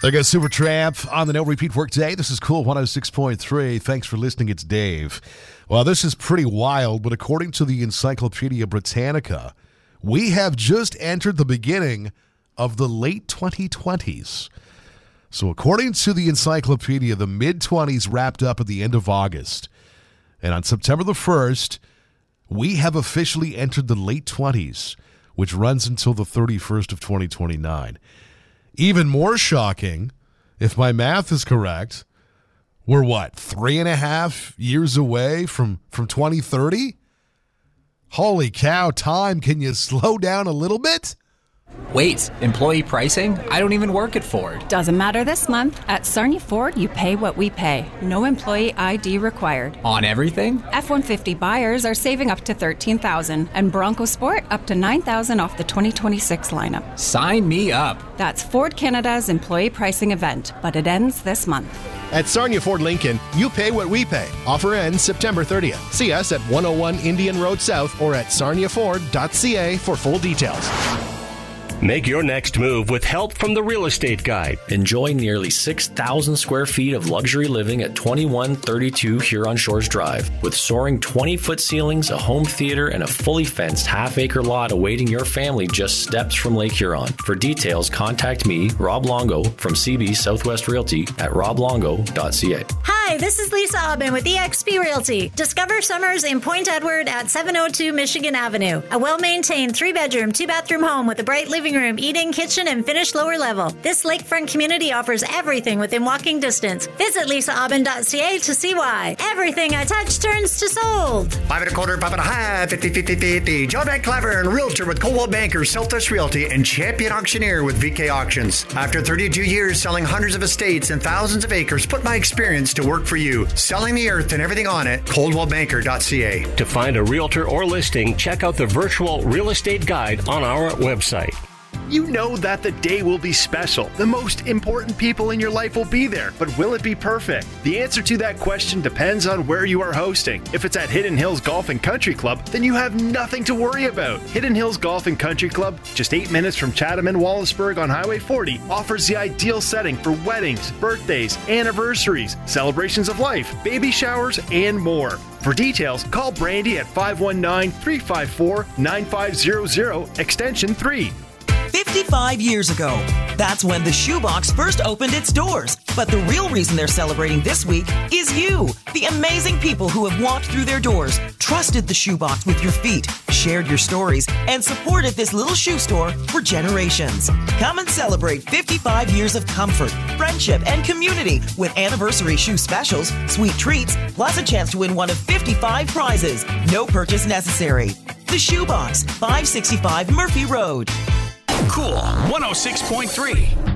There goes Supertramp on the No Repeat Workday. This is Cool 106.3. Thanks for listening. It's Dave. Well, this is pretty wild, but according to the Encyclopedia Britannica, we have just entered the beginning of the late 2020s. So according to the encyclopedia, the mid-20s wrapped up at the end of August. And on September the 1st, we have officially entered the late 20s, which runs until the 31st of 2029. Even more shocking, if my math is correct, we're 3.5 years away from 2030? Holy cow, time, can you slow down a little bit? Wait, employee pricing? I don't even work at Ford. Doesn't matter this month. At Sarnia Ford, you pay what we pay. No employee ID required. On everything? F-150 buyers are saving up to $13,000 and Bronco Sport up to $9,000 off the 2026 lineup. Sign me up. That's Ford Canada's employee pricing event, but it ends this month. At Sarnia Ford Lincoln, you pay what we pay. Offer ends September 30th. See us at 101 Indian Road South or at sarniaford.ca for full details. Make your next move with help from the Real Estate Guide. Enjoy nearly 6,000 square feet of luxury living at 2132 Huron Shores Drive. With soaring 20-foot ceilings, a home theater, and a fully fenced half-acre lot awaiting your family just steps from Lake Huron. For details, contact me, Rob Longo, from CB Southwest Realty at roblongo.ca. Hi, this is Lisa Aubin with eXp Realty. Discover summers in Point Edward at 702 Michigan Avenue. A well-maintained 3-bedroom, 2-bathroom home with a bright living room, eating, kitchen, and finished lower level. This lakefront community offers everything within walking distance. Visit lisaaubin.ca to see why. Everything I touch turns to sold. 5.25, 5.5, 50. John Van Claveren, realtor with Coldwell Banker, Southwest Realty, and champion auctioneer with VK Auctions. After 32 years selling hundreds of estates and thousands of acres, put my experience to work for you. Selling the earth and everything on it, coldwellbanker.ca. To find a realtor or listing, check out the virtual real estate guide on our website. You know that the day will be special. The most important people in your life will be there, but will it be perfect? The answer to that question depends on where you are hosting. If it's at Hidden Hills Golf and Country Club, then you have nothing to worry about. Hidden Hills Golf and Country Club, just 8 minutes from Chatham and Wallaceburg on Highway 40, offers the ideal setting for weddings, birthdays, anniversaries, celebrations of life, baby showers, and more. For details, call Brandy at 519-354-9500, extension 3. 55 years ago. That's when the Shoebox first opened its doors. But the real reason they're celebrating this week is you, the amazing people who have walked through their doors, trusted the Shoebox with your feet, shared your stories, and supported this little shoe store for generations. Come and celebrate 55 years of comfort, friendship, and community with anniversary shoe specials, sweet treats, plus a chance to win one of 55 prizes. No purchase necessary. The Shoebox, 565 Murphy Road. Cool 106.3.